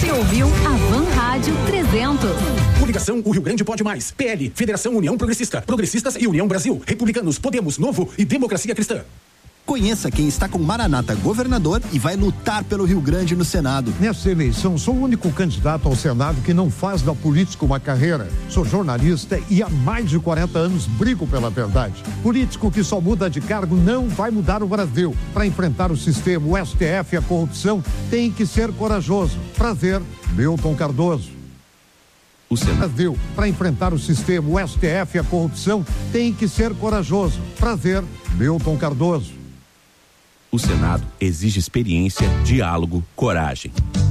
Você ouviu a Van Rádio 300. Coligação O Rio Grande Pode Mais. PL, Federação União Progressista, Progressistas e União Brasil, Republicanos, Podemos, Novo e Democracia Cristã. Conheça quem está com Maranata governador e vai lutar pelo Rio Grande no Senado. Nessa eleição, sou o único candidato ao Senado que não faz da política uma carreira. Sou jornalista e há mais de 40 anos brigo pela verdade. Político que só muda de cargo não vai mudar o Brasil. Para enfrentar o sistema, o STF e a corrupção, tem que ser corajoso. Prazer, Milton Cardoso. O Senado. Para enfrentar o sistema, o STF e a corrupção, tem que ser corajoso. Prazer, Milton Cardoso. O Senado exige experiência, diálogo, coragem.